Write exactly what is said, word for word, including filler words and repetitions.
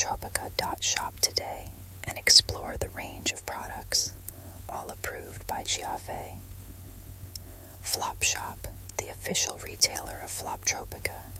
floptropica dot shop today and explore the range of products, all approved by Giave. Flop Shop, the official retailer of Floptropica,